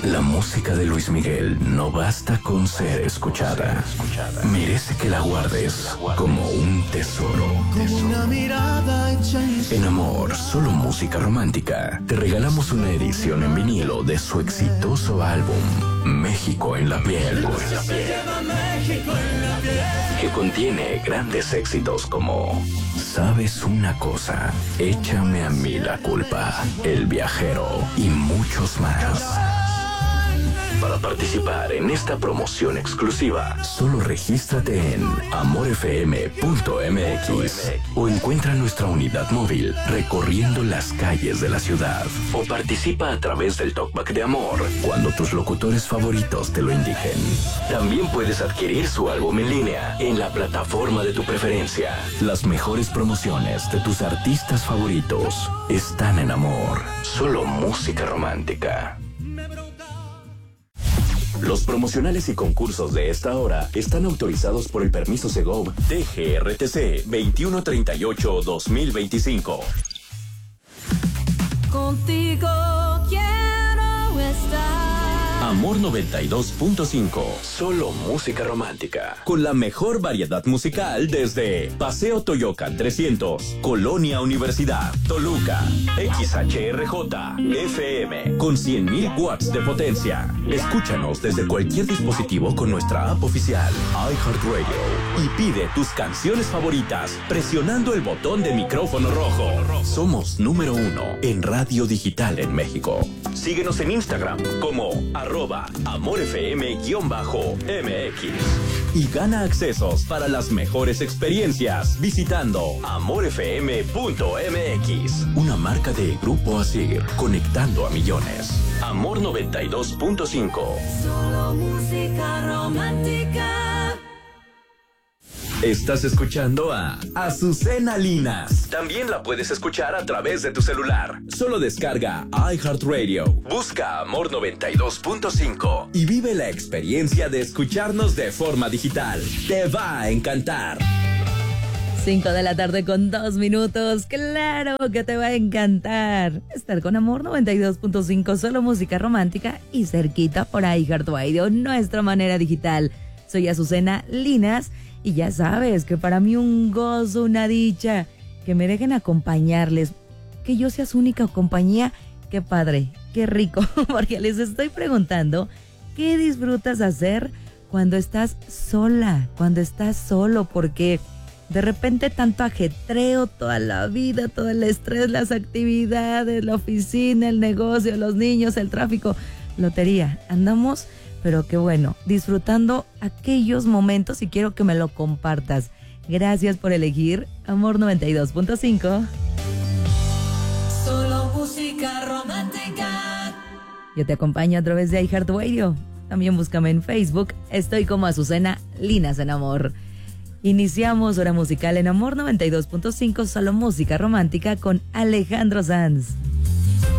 La música de Luis Miguel no basta con ser escuchada. Merece que la guardes como un tesoro. En Amor, solo música romántica, te regalamos una edición en vinilo de su exitoso álbum México en la piel, que contiene grandes éxitos como Sabes una cosa, Échame a mí la culpa, El viajero y muchos más. Para participar en esta promoción exclusiva, solo regístrate en amorfm.mx o encuentra nuestra unidad móvil recorriendo las calles de la ciudad, o participa a través del Talkback de Amor cuando tus locutores favoritos te lo indiquen. También puedes adquirir su álbum en línea en la plataforma de tu preferencia. Las mejores promociones de tus artistas favoritos están en Amor, solo música romántica. Los promocionales y concursos de esta hora están autorizados por el permiso Segov DGRTC 2138-2025. Contigo quiero estar. Amor 92.5, solo música romántica, con la mejor variedad musical desde Paseo Toyocan 300, Colonia Universidad, Toluca, XHRJ, FM, con 100,000 watts de potencia. Escúchanos desde cualquier dispositivo con nuestra app oficial, iHeartRadio, y pide tus canciones favoritas presionando el botón de micrófono rojo. Somos número 1 en radio digital en México. Síguenos en Instagram como @amorfm_mx y gana accesos para las mejores experiencias visitando amorfm.mx, una marca de Grupo Asir, conectando a millones. Amor 92.5, Solo música romántica. Estás escuchando a Azucena Linas. También la puedes escuchar a través de tu celular. Solo descarga iHeartRadio, busca Amor 92.5 y vive la experiencia de escucharnos de forma digital. Te va a encantar. 5 de la tarde con 2 minutos. Claro que te va a encantar estar con Amor 92.5, solo música romántica y cerquita por iHeartRadio, nuestra manera digital. Soy Azucena Linas. Y ya sabes que para mí un gozo, una dicha, que me dejen acompañarles, que yo sea su única compañía, qué padre, qué rico, porque les estoy preguntando, ¿qué disfrutas hacer cuando estás sola, cuando estás solo? Porque de repente tanto ajetreo, toda la vida, todo el estrés, las actividades, la oficina, el negocio, los niños, el tráfico, lotería, andamos... Pero qué bueno, disfrutando aquellos momentos y quiero que me lo compartas. Gracias por elegir Amor 92.5. Solo música romántica. Yo te acompaño a través de iHeartRadio. También búscame en Facebook. Estoy como Azucena Linas en Amor. Iniciamos hora musical en Amor 92.5, solo música romántica con Alejandro Sanz.